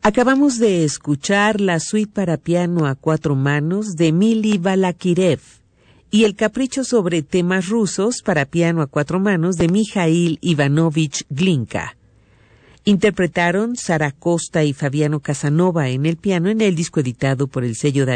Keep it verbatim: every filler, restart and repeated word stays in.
Acabamos de escuchar la suite para piano a cuatro manos de Mili Balakirev y el capricho sobre temas rusos para piano a cuatro manos de Mikhail Ivanovich Glinka. Interpretaron Sara Costa y Fabiano Casanova en el piano en el disco editado por el sello de